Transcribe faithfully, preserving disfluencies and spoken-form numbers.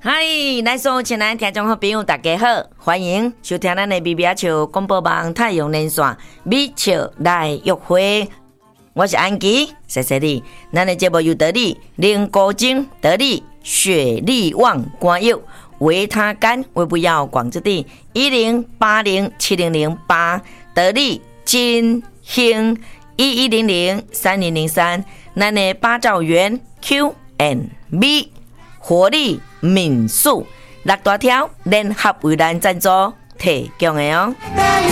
嗨，来所有亲爱的听众好朋友，大家好，欢迎收听咱的米米笑广播网太阳连线米笑来约会。我是安吉，谢谢你。咱的节目由得力、林国精、得力、雪力旺、关佑、维他干、维不要广之地一零八零七零零八，得力金兴一一零零三零零三，咱的八兆元 Q and B。活力民宿六大条联合为咱赞助提供的哦。